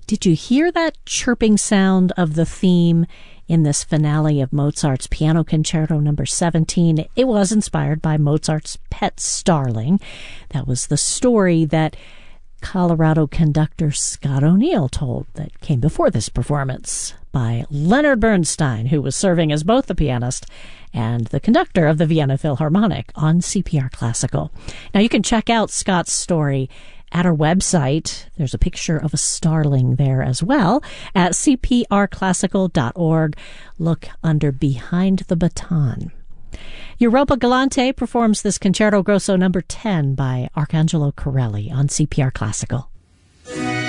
Did you hear that chirping sound of the theme in this finale of Mozart's Piano Concerto No. 17? It was inspired by Mozart's pet starling. That was the story that Colorado conductor Scott O'Neill told that came before this performance by Leonard Bernstein, who was serving as both the pianist and the conductor of the Vienna Philharmonic on CPR Classical. Now, you can check out Scott's story at our website. There's a picture of a starling there as well at cprclassical.org. Look under Behind the Baton. Europa Galante performs this Concerto Grosso No. 10 by Arcangelo Corelli on CPR Classical.